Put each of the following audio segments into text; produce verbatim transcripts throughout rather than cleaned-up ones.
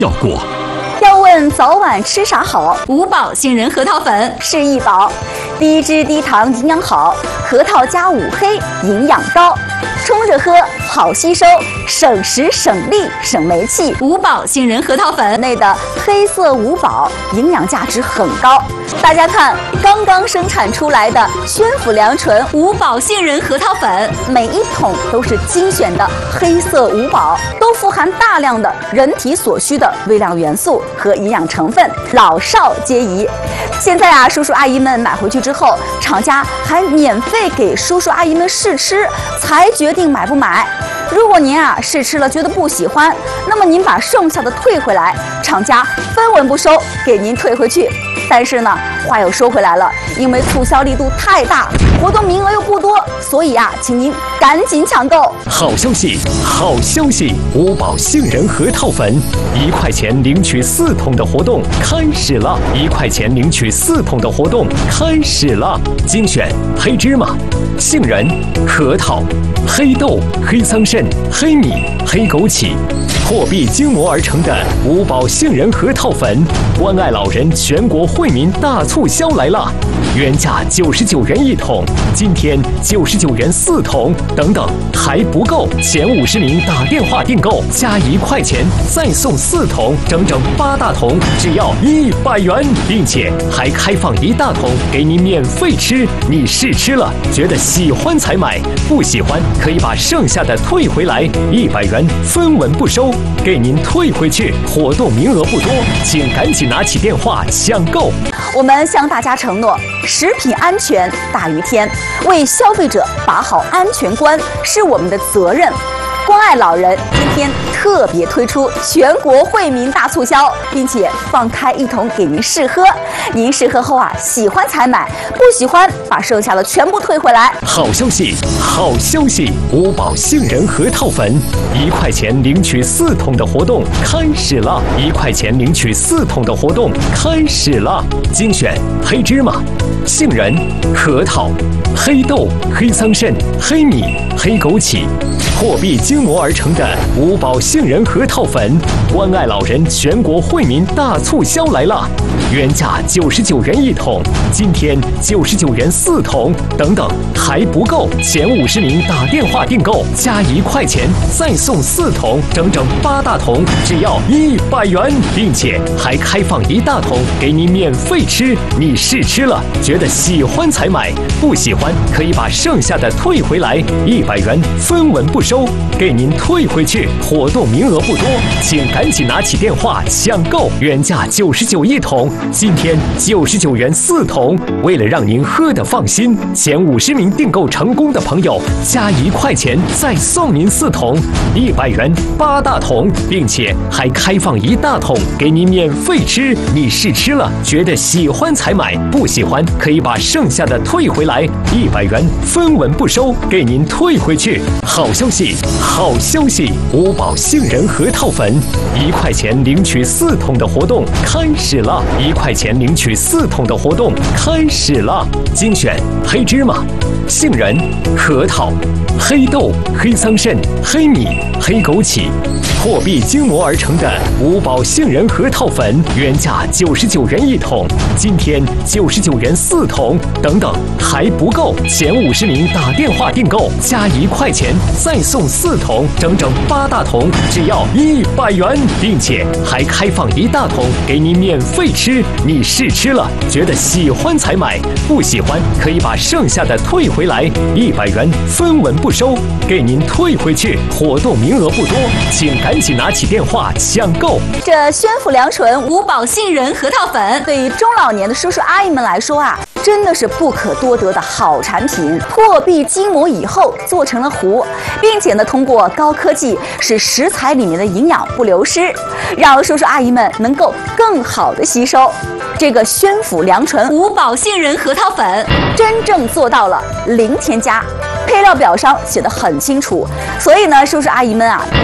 效果。 要问早晚吃啥好， 五宝杏仁核桃粉是一宝，低脂低糖营养好，核桃加五黑营养高，冲着喝好吸收，省时省力省煤气。 五宝杏仁核桃粉内的黑色五宝营养价值很高。大家看，刚刚生产出来的宣府良醇五宝杏仁核桃粉， 每一桶都是精选的黑色五宝，都富含大量的人体所需的微量元素和营养成分，老少皆宜。现在啊，叔叔阿姨们买回去之后，厂家还免费给叔叔阿姨们试吃，才决定买不买。如果您啊试吃了觉得不喜欢，那么您把剩下的退回来，厂家分文不收，给您退回去。但是呢，话又说回来了，因为促销力度太大，活动名额又不多，所以啊，请您赶紧抢购。 好消息，好消息！五宝杏仁核桃粉一块钱领取四桶的活动开始了，一块钱领取四桶的活动开始了。精选黑芝麻、杏仁、核桃、黑豆、黑桑葚、黑米、黑枸杞。货币精磨而成的五宝杏仁核桃粉，关爱老人全国惠民大促销来了！原价九十九元一桶，今天九十九元四桶，等等还不够，前五十名打电话订购加一块钱再送四桶，整整八大桶，只要一百元，并且还开放一大桶给您免费吃。你试吃了，觉得喜欢才买，不喜欢可以把剩下的退回来，一百元分文不收。给您退回去，活动名额不多，请赶紧拿起电话抢购。 我们向大家承诺，食品安全大于天，为消费者把好安全关是我们的责任。关爱老人今天特别推出全国惠民大促销，并且放开一桶给您试喝。您试喝后啊，喜欢才买，不喜欢把剩下的全部退回来。 好消息，好消息！五宝杏仁核桃粉一块钱领取四桶的活动开始了，一块钱领取四桶的活动开始了。精选黑芝麻、杏仁、核桃、黑豆、黑桑葚、黑米、黑枸杞。货币精磨而成的五宝杏仁核桃粉，关爱老人全国惠民大促销来了！原价九十九元一桶，今天九十九元四桶，等等还不够，前五十名打电话订购加一块钱再送四桶，整整八大桶，只要一百元，并且还开放一大桶给您免费吃。你试吃了，觉得喜欢才买，不喜欢可以把剩下的退回来，一百元分文不收。给您退回去，活动名额不多，请赶紧拿起电话抢购。原价九十九一桶，今天九十九元四桶。为了让您喝得放心，前五十名订购成功的朋友加一块钱再送您四桶，一百元八大桶，并且还开放一大桶给您免费吃。你试吃了，觉得喜欢才买，不喜欢可以把剩下的退回来，一百元分文不收，给您退回去。好消息，好消息！五宝杏仁核桃粉一块钱领取四桶的活动开始了，一块钱领取四桶的活动开始了。精选黑芝麻、杏仁、核桃、黑豆、黑桑葚、黑米、黑枸杞。货币精磨而成的五宝杏仁核桃粉，原价九十九元一桶，今天九十九元四桶，等等还不够，前五十名打电话订购加一块钱再送四桶，整整八大桶，只要一百元，并且还开放一大桶给您免费吃。你试吃了，觉得喜欢才买，不喜欢可以把剩下的退回来，一百元分文不收，给您退回去。活动名额不多，请赶紧拿起电话抢购。 这宣府良醇五宝杏仁核桃粉， 对于中老年的叔叔阿姨们来说啊，真的是不可多得的好产品。破壁筋膜以后做成了糊，并且呢，通过高科技使食材里面的营养不流失，让叔叔阿姨们能够更好的吸收。这个宣府良醇五宝杏仁核桃粉真正做到了零添加，配料表上写的很清楚，所以呢，叔叔阿姨们啊可以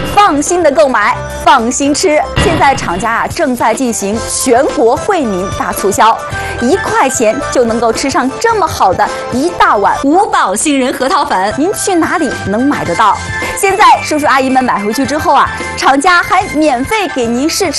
放心的购买，放心吃。现在厂家啊正在进行全国惠民大促销，一块钱就能够吃上这么好的一大碗五宝杏仁核桃粉。 您去哪里能买得到？现在叔叔阿姨们买回去之后啊，厂家还免费给您试吃。